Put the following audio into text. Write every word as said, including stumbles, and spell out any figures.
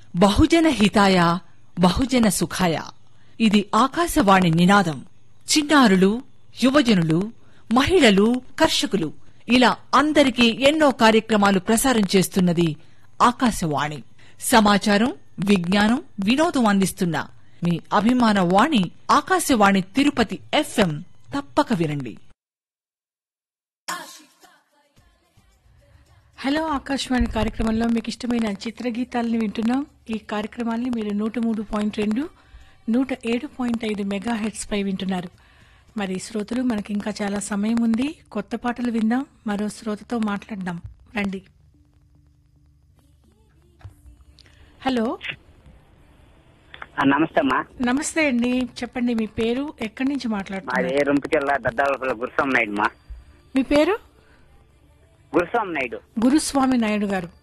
బహుజన హితాయ బహుజన సుఖాయ. ఇది ఆకాశవాణి నినాదం. చిన్నారులు, యువజనులు, మహిళలు, కర్షకులు ఇలా అందరికీ ఎన్నో కార్యక్రమాలు ప్రసారం చేస్తున్నది ఆకాశవాణి. సమాచారం, విజ్ఞానం, వినోదం అందిస్తున్న మీ అభిమాన వాణి ఆకాశవాణి తిరుపతి ఎఫ్ఎం. తప్పక వినండి. హలో ఆకాశవాణి కార్యక్రమంలో మీకు ఇష్టమైన చిత్రగీతాలని వింటున్నాం. ఈ కార్యక్రమాన్ని మీరు నూట మూడు పాయింట్ రెండు నూట ఏడు పాయింట్ ఐదు మెగా హెడ్స్ పై వింటున్నారు. మరి శ్రోతలు, మనకి ఇంకా చాలా సమయం ఉంది. కొత్త పాటలు విందాం, మరో శ్రోతతో మాట్లాడదాం. రండి. హలో, నమస్తే అమ్మా. నమస్తే అండి, చెప్పండి మీ పేరు, ఎక్కడి నుంచి మాట్లాడుతున్నారు? రుంపికెళ్ళ దద్దాల గురుస్వామి నాయుడు మా. మీ పేరు? గురుస్వామి నాయుడు. గురుస్వామి నాయుడు గారు,